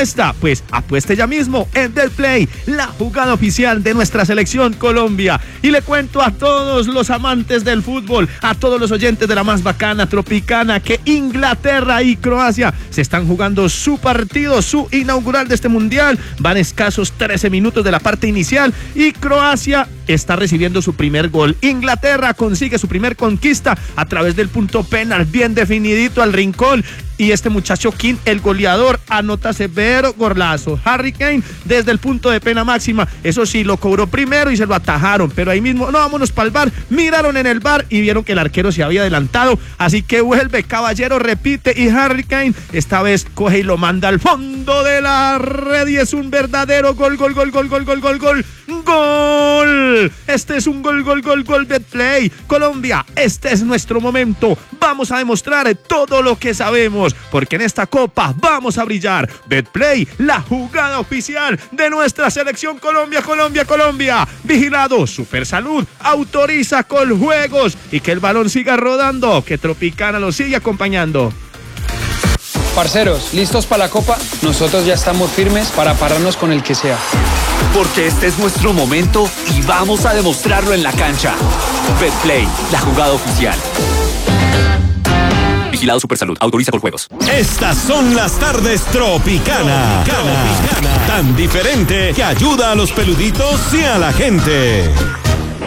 apuesta? Pues apueste ya mismo en BetPlay, la jugada oficial de nuestra selección Colombia. Y le cuento a todos los amantes del fútbol, a todos los oyentes de la más bacana Tropicana, que Inglaterra y Croacia se están jugando su partido, su inaugural de este mundial. Van escasos 13 minutos de la parte inicial y Croacia está recibiendo su primer gol. Inglaterra consigue su primer conquista a través del punto penal, bien definidito al rincón. Y este muchacho King, el goleador, anota severo golazo. Harry Kane desde el punto de pena máxima. Eso sí, lo cobró primero y se lo atajaron. Pero ahí mismo, no, vámonos para el bar. Miraron en el bar y vieron que el arquero se había adelantado. Así que vuelve, Caballero, repite. Y Harry Kane esta vez coge y lo manda al fondo de la red. Y es un verdadero gol. ¡Gol! Este es un gol, BetPlay. Colombia, este es nuestro momento. Vamos a demostrar todo lo que sabemos, porque en esta copa vamos a brillar. BetPlay, la jugada oficial de nuestra selección Colombia. Vigilado Supersalud, autoriza Coljuegos y que el balón siga rodando, que Tropicana lo sigue acompañando. Parceros, ¿listos para la copa? Nosotros ya estamos firmes para pararnos con el que sea. Porque este es nuestro momento y vamos a demostrarlo en la cancha. BetPlay, la jugada oficial. Vigilado Supersalud, autoriza Coljuegos. Estas son las tardes Tropicana. Tan diferente que ayuda a los peluditos y a la gente.